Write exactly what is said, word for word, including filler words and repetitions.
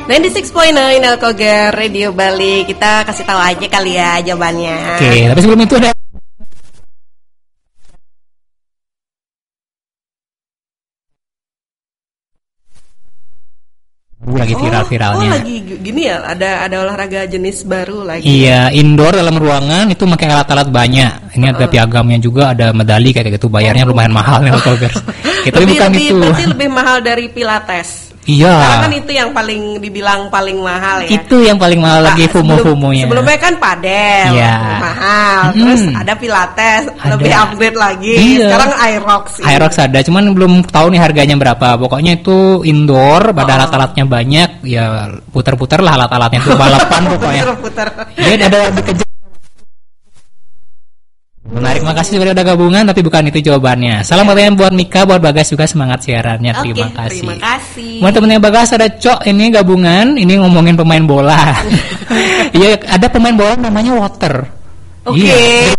sembilan puluh enam koma sembilan Alkoger Radio Bali. Kita kasih tahu aja kali ya jawabannya. Oke, tapi sebelum itu ada lagi viral-viralnya. Oh, oh lagi gini ya, ada ada olahraga jenis baru lagi. Iya, indoor dalam ruangan itu pakai alat-alat banyak. Ini ada uh. piagamnya juga, ada medali kayak gitu. Bayarnya oh. lumayan mahal nih Alkoger. Kita lebih, bukan lebih, itu. Berarti lebih mahal dari Pilates. Iya. Karena kan itu yang paling dibilang paling mahal ya. Itu yang paling mahal nah, lagi fumo-fumonya. Sebelum, sebelumnya kan padel, iya. mahal. Hmm. Terus ada Pilates, ada. Lebih upgrade lagi. Iya. Sekarang Aerox. Aerox ada, cuman belum tahu nih harganya berapa. Pokoknya itu indoor, pada oh. alat-alatnya banyak. Ya putar-putar lah alat-alatnya itu balapan pokoknya. Putar-putar. Dia ada dikejar. Menarik, makasih sudah ada gabungan, tapi bukan itu jawabannya. Salam pertanyaan buat Mika, buat Bagas juga semangat siarannya. Oke, terima kasih. Terima kasih. Buat temennya Bagas ada Cok, ini gabungan, ini ngomongin pemain bola. Iya, ada pemain bola namanya Water. Oke. Okay. Iya,